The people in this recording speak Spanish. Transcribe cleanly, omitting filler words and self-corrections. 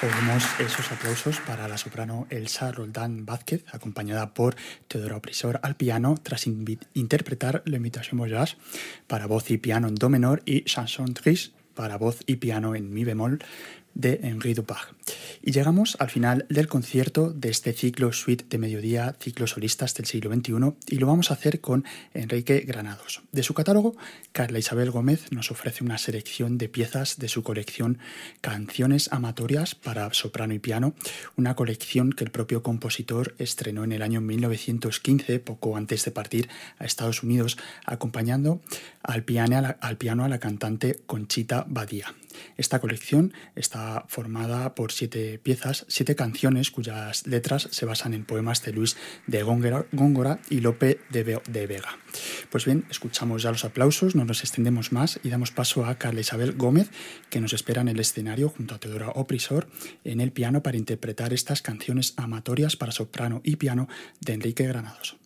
Oímos esos aplausos para la soprano Elsa Roldán Vázquez, acompañada por Teodora Oprissor al piano, tras interpretar l'Imitation Voyage para voz y piano en do menor y Chanson triste para voz y piano en mi bemol de Henri Dupart. Y llegamos al final del concierto de este ciclo Suite de Mediodía, ciclo solistas del siglo XXI, y lo vamos a hacer con Enrique Granados. De su catálogo, Carla Isabel Gómez nos ofrece una selección de piezas de su colección Canciones Amatorias para soprano y piano, una colección que el propio compositor estrenó en el año 1915, poco antes de partir a Estados Unidos, acompañando al piano a la cantante Conchita Badía. Esta colección está formada por 7 piezas, 7 canciones cuyas letras se basan en poemas de Luis de Góngora y Lope de Vega. Pues bien, escuchamos ya los aplausos, no nos extendemos más y damos paso a Carla Isabel Gómez, que nos espera en el escenario junto a Teodora Oprissor en el piano para interpretar estas canciones amatorias para soprano y piano de Enrique Granados.